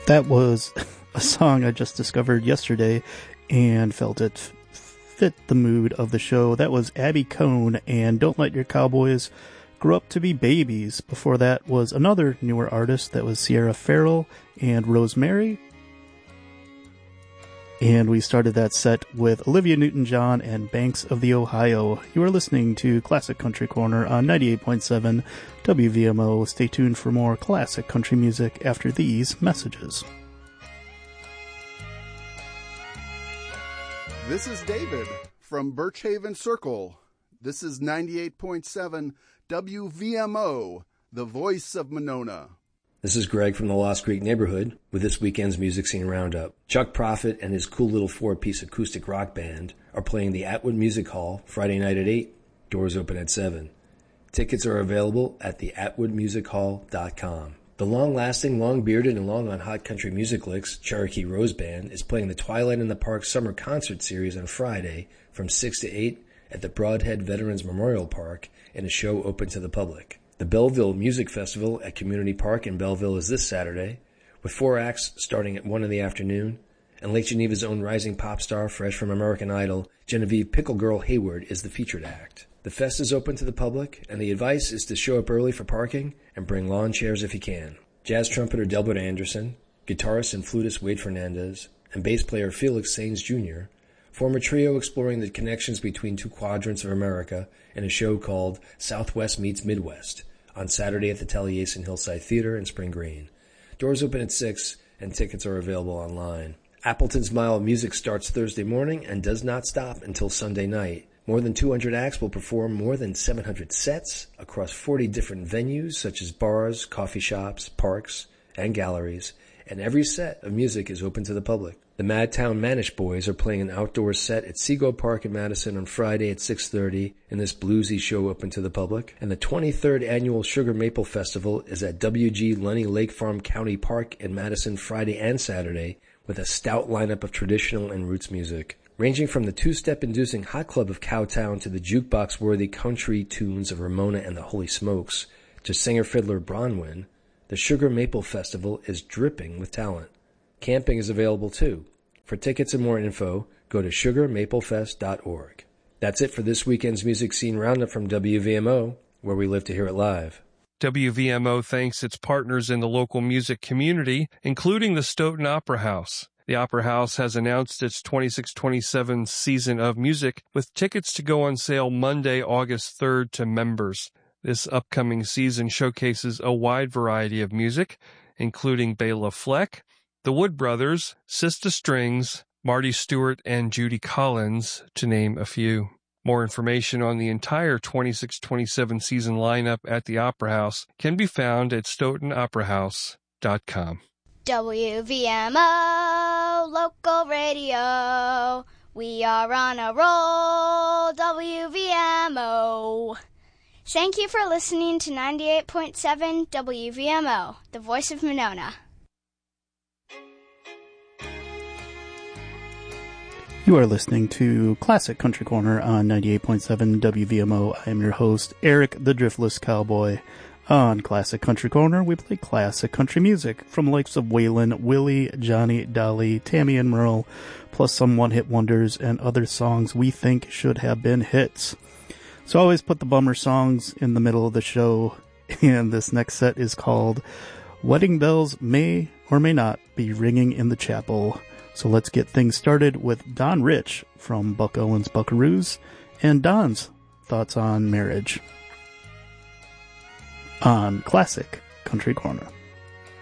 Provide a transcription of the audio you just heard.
That was a song I just discovered yesterday and felt it fit the mood of the show. That was Abby Cohn and Don't Let Your Cowboys Grow Up to Be Babies. Before that was another newer artist. That was Sierra Farrell and Rosemary. And we started that set with Olivia Newton-John and Banks of the Ohio. You are listening to Classic Country Corner on 98.7 WVMO. Stay tuned for more classic country music after these messages. This is David from Birchhaven Circle. This is 98.7 WVMO, the voice of Monona. This is Greg from the Lost Creek neighborhood with this weekend's Music Scene Roundup. Chuck Prophet and his cool little 4-piece acoustic rock band are playing the Atwood Music Hall Friday night at 8, doors open at 7. Tickets are available at the atwoodmusichall.com. The long-lasting, long-bearded, and long-on-hot country music licks Cherokee Rose Band is playing the Twilight in the Park Summer Concert Series on Friday from 6 to 8 at the Broadhead Veterans Memorial Park in a show open to the public. The Belleville Music Festival at Community Park in Belleville is this Saturday, with 4 acts starting at 1 in the afternoon, and Lake Geneva's own rising pop star, fresh from American Idol, Genevieve Pickle Girl Hayward is the featured act. The fest is open to the public, and the advice is to show up early for parking and bring lawn chairs if you can. Jazz trumpeter Delbert Anderson, guitarist and flutist Wade Fernandez, and bass player Felix Sainz Jr. form a trio exploring the connections between 2 quadrants of America in a show called Southwest Meets Midwest, on Saturday at the Taliesin Hillside Theater in Spring Green. Doors open at 6, and tickets are available online. Appleton's Mile of Music starts Thursday morning and does not stop until Sunday night. More than 200 acts will perform more than 700 sets across 40 different venues such as bars, coffee shops, parks, and galleries, and every set of music is open to the public. The Madtown Manish Boys are playing an outdoor set at Seagull Park in Madison on Friday at 6:30 in this bluesy show open to the public. And the 23rd Annual Sugar Maple Festival is at W.G. Lunny Lake Farm County Park in Madison Friday and Saturday with a stout lineup of traditional and roots music. Ranging from the two-step inducing Hot Club of Cowtown to the jukebox-worthy country tunes of Ramona and the Holy Smokes to singer-fiddler Bronwyn, the Sugar Maple Festival is dripping with talent. Camping is available too. For tickets and more info, go to sugarmaplefest.org. That's it for this weekend's Music Scene Roundup from WVMO, where we live to hear it live. WVMO thanks its partners in the local music community, including the Stoughton Opera House. The Opera House has announced its 26-27 season of music, with tickets to go on sale Monday, August 3rd to members. This upcoming season showcases a wide variety of music, including Bela Fleck, the Wood Brothers, Sista Strings, Marty Stewart, and Judy Collins, to name a few. More information on the entire 26-27 season lineup at the Opera House can be found at stoughtonoperahouse.com. WVMO, local radio. We are on a roll, WVMO. Thank you for listening to 98.7 WVMO, the voice of Monona. You are listening to Classic Country Corner on 98.7 WVMO. I am your host, Eric the Driftless Cowboy. On Classic Country Corner, we play classic country music from the likes of Waylon, Willie, Johnny, Dolly, Tammy and Merle, plus some one-hit wonders and other songs we think should have been hits. So I always put the bummer songs in the middle of the show, and this next set is called Wedding Bells May or May Not Be Ringing in the Chapel. So let's get things started with Don Rich from Buck Owens Buckaroos and Don's thoughts on marriage on Classic Country Corner.